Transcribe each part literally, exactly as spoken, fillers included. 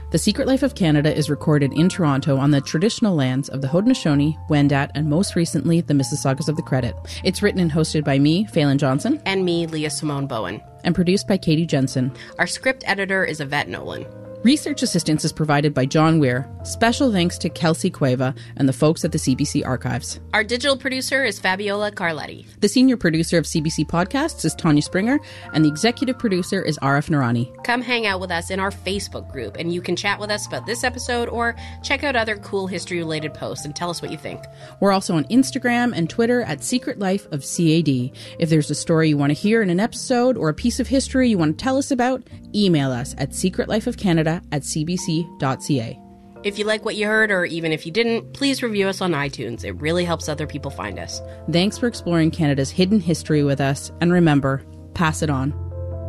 The Secret Life of Canada is recorded in Toronto on the traditional lands of the Haudenosaunee, Wendat, and most recently, the Mississaugas of the Credit. It's written and hosted by me, Phelan Johnson. And me, Leah Simone Bowen. And produced by Katie Jensen. Our script editor is Yvette Nolan. Research assistance is provided by John Weir. Special thanks to Kelsey Cueva and the folks at the C B C Archives. Our digital producer is Fabiola Carletti. The senior producer of C B C Podcasts is Tanya Springer, and the executive producer is Arif Narani. Come hang out with us in our Facebook group, and you can chat with us about this episode or check out other cool history-related posts and tell us what you think. We're also on Instagram and Twitter at Secret Life of C A D. If there's a story you want to hear in an episode or a piece of history you want to tell us about, email us at secretlifeofcanada at c b c dot c a. If you like what you heard, or even if you didn't, please review us on iTunes. It really helps other people find us. Thanks for exploring Canada's hidden history with us, and remember, pass it on.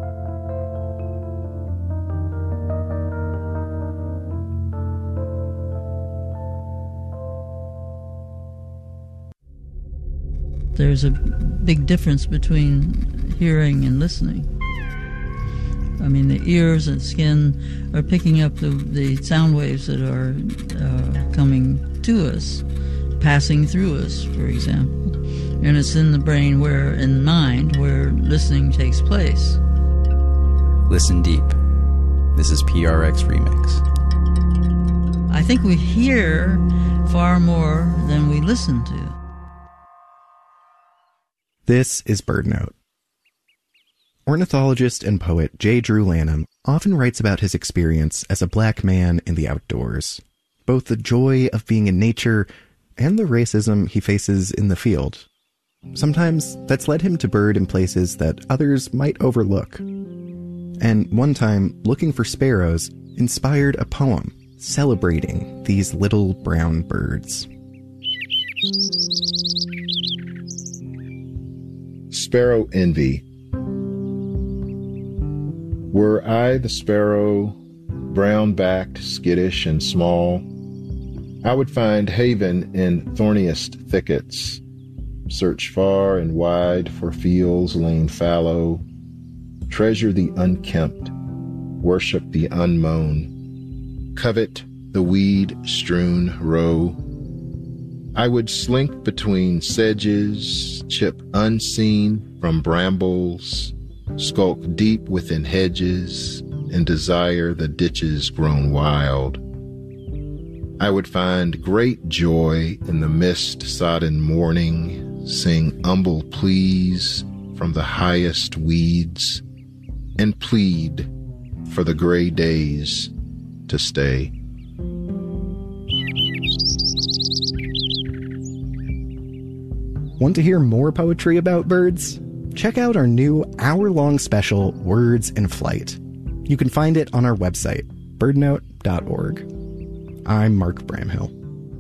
There's a big difference between hearing and listening. I mean, the ears and skin are picking up the, the sound waves that are uh, coming to us, passing through us, for example. And it's in the brain where, in mind, where listening takes place. Listen deep. This is P R X Remix. I think we hear far more than we listen to. This is BirdNote. Ornithologist and poet J. Drew Lanham often writes about his experience as a black man in the outdoors, both the joy of being in nature and the racism he faces in the field. Sometimes that's led him to bird in places that others might overlook. And one time, looking for sparrows inspired a poem celebrating these little brown birds. Sparrow Envy. Were I the sparrow, brown-backed, skittish, and small, I would find haven in thorniest thickets, search far and wide for fields lain fallow, treasure the unkempt, worship the unmown, covet the weed-strewn row. I would slink between sedges, chip unseen from brambles, skulk deep within hedges, and desire the ditches grown wild. I would find great joy in the mist-sodden morning, sing humble pleas from the highest weeds, and plead for the gray days to stay. Want to hear more poetry about birds? Check out our new hour-long special, Words in Flight. You can find it on our website, birdnote dot org. I'm Mark Bramhill.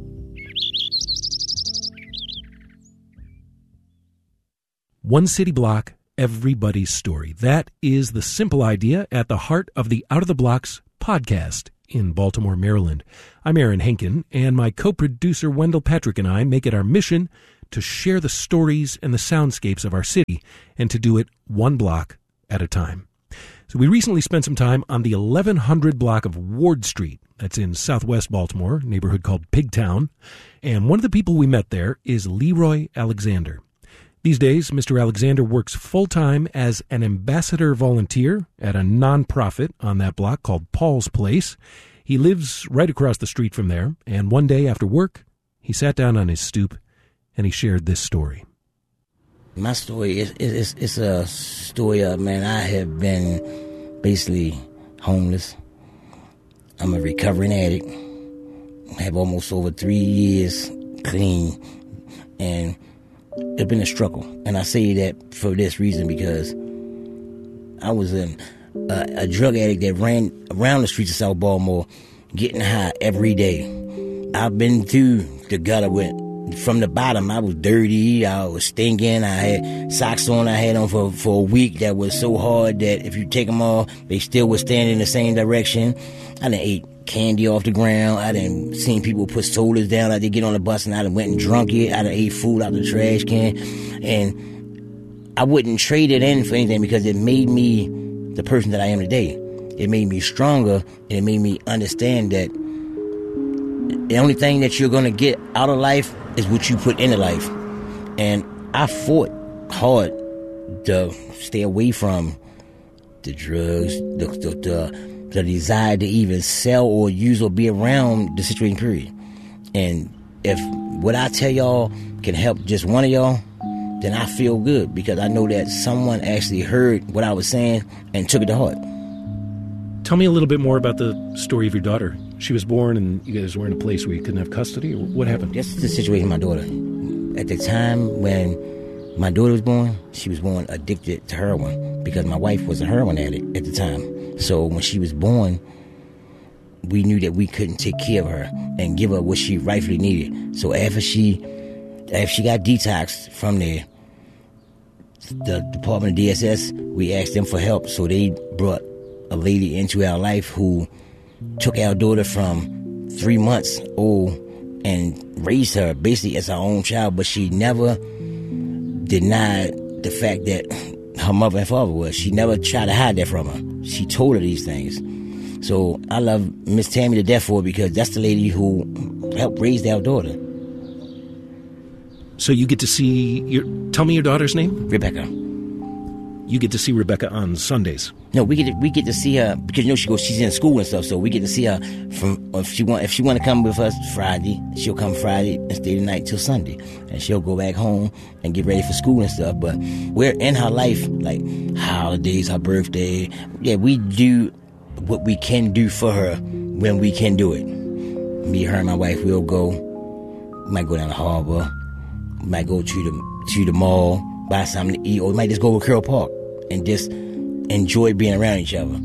One city block, everybody's story. That is the simple idea at the heart of the Out of the Blocks podcast in Baltimore, Maryland. I'm Aaron Henkin, and my co-producer Wendell Patrick and I make it our mission to share the stories and the soundscapes of our city, and to do it one block at a time. So we recently spent some time on the eleven hundred block of Ward Street. That's in southwest Baltimore, a neighborhood called Pigtown. And one of the people we met there is Leroy Alexander. These days, Mister Alexander works full-time as an ambassador volunteer at a nonprofit on that block called Paul's Place. He lives right across the street from there, and one day after work, he sat down on his stoop and he shared this story. My story is it's, it's a story of, man, I have been basically homeless. I'm a recovering addict. I have almost over three years clean, and it's been a struggle. And I say that for this reason, because I was an, a, a drug addict that ran around the streets of South Baltimore getting high every day. I've been through the gutter with From the bottom, I was dirty, I was stinking, I had socks on I had on for, for a week that was so hard that if you take them off, they still would stand in the same direction. I done ate candy off the ground, I done seen people put sodas down, I did get on the bus and I done went and drunk it, I done ate food out the trash can, and I wouldn't trade it in for anything because it made me the person that I am today. it made me stronger, and it made me understand that the only thing that you're going to get out of life is what you put into life. And I fought hard to stay away from the drugs, the, the, the, the desire to even sell or use or be around the situation, period. And if what I tell y'all can help just one of y'all, then I feel good, because I know that someone actually heard what I was saying and took it to heart. Tell me a little bit more about the story of your daughter. She was born and you guys were in a place where you couldn't have custody, or what happened? This is the situation with my daughter. At the time when my daughter was born, she was born addicted to heroin, because my wife was a heroin addict at the time. So when she was born, we knew that we couldn't take care of her and give her what she rightfully needed. So after she, after she got detoxed from there, the Department of D S S, we asked them for help. So they brought a lady into our life who took our daughter from three months old and raised her basically as her own child, but she never denied the fact that her mother and father was. She never tried to hide that from her. She told her these things. So I love Miss Tammy to death for it, because that's the lady who helped raise our daughter. So you get to see your... Tell me your daughter's name? Rebecca. You get to see Rebecca on Sundays. No, we get to, we get to see her because, you know, she goes, she's in school and stuff, so we get to see her from, if she want if she want to come with us Friday, she'll come Friday and stay the night till Sunday, and she'll go back home and get ready for school and stuff. But we're in her life, like holidays, her birthday. Yeah, we do what we can do for her when we can do it. Me, her, and my wife will go. We might go down the harbor. We might go to the to the mall, buy something to eat, or we might just go to Carroll Park and just enjoy being around each other.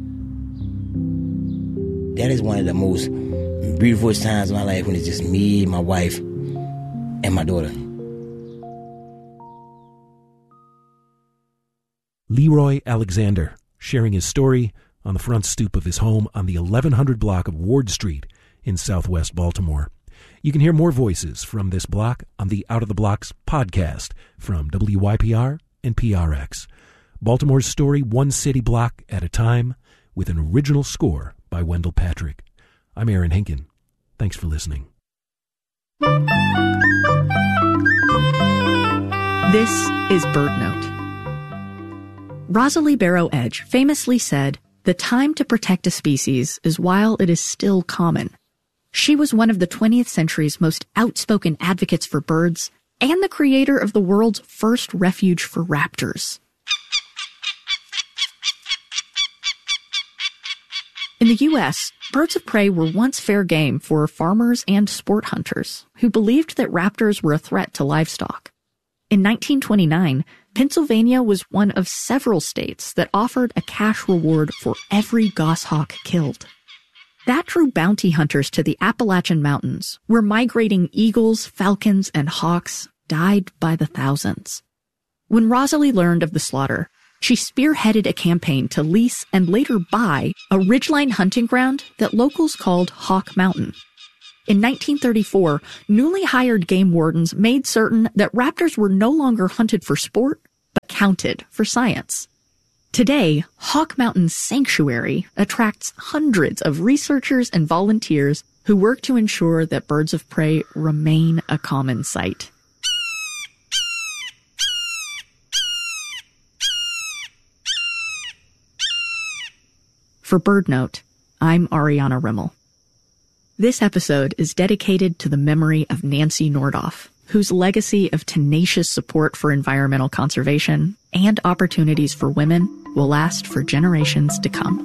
That is one of the most beautiful times of my life, when it's just me, my wife, and my daughter. Leroy Alexander, sharing his story on the front stoop of his home on the eleven hundred block of Ward Street in southwest Baltimore. You can hear more voices from this block on the Out of the Blocks podcast from W Y P R and P R X. Baltimore's story, one city block at a time, with an original score by Wendell Patrick. I'm Aaron Henkin. Thanks for listening. This is Bird Note. Rosalie Barrow Edge famously said, "The time to protect a species is while it is still common." She was one of the twentieth century's most outspoken advocates for birds and the creator of the world's first refuge for raptors. In the U S, birds of prey were once fair game for farmers and sport hunters who believed that raptors were a threat to livestock. In nineteen twenty-nine, Pennsylvania was one of several states that offered a cash reward for every goshawk killed. That drew bounty hunters to the Appalachian Mountains, where migrating eagles, falcons, and hawks died by the thousands. When Rosalie learned of the slaughter, she spearheaded a campaign to lease and later buy a ridgeline hunting ground that locals called Hawk Mountain. In nineteen thirty-four, newly hired game wardens made certain that raptors were no longer hunted for sport, but counted for science. Today, Hawk Mountain Sanctuary attracts hundreds of researchers and volunteers who work to ensure that birds of prey remain a common sight. For Bird Note, I'm Ariana Rimmel. This episode is dedicated to the memory of Nancy Nordoff, whose legacy of tenacious support for environmental conservation and opportunities for women will last for generations to come.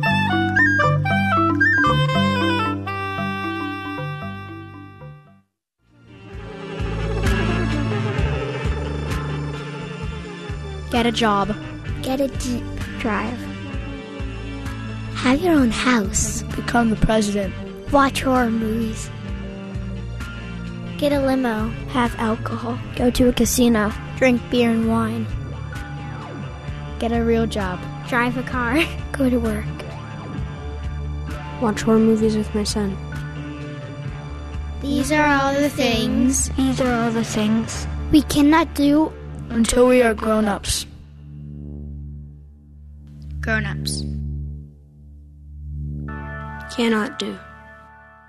Get a job. Get a Jeep. Drive. Have your own house. Become the president. Watch horror movies. Get a limo. Have alcohol. Go to a casino. Drink beer and wine. Get a real job. Drive a car. Go to work. Watch horror movies with my son. These are all the things. These are all the things we cannot do until we are grown-ups. Grown-ups. cannot do.